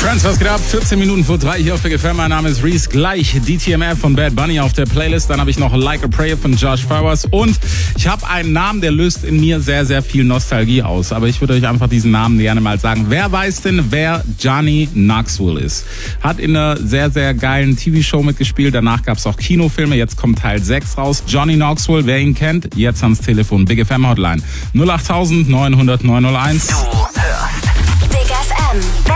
Friends, was geht ab? 14 Minuten vor 3 hier auf Big FM. Mein Name ist Reese. Gleich DTMF von Bad Bunny auf der Playlist. Dann habe ich noch Like a Prayer von Josh Flowers. Und ich habe einen Namen, der löst in mir sehr, sehr viel Nostalgie aus. Aber ich würde euch einfach diesen Namen gerne mal sagen. Wer weiß denn, wer Johnny Knoxville ist? Hat in einer sehr, sehr geilen TV-Show mitgespielt. Danach gab es auch Kinofilme. Jetzt kommt Teil 6 raus. Johnny Knoxville, wer ihn kennt, jetzt ans Telefon. Big FM Hotline 08000 900 901. Du hörst Big FM.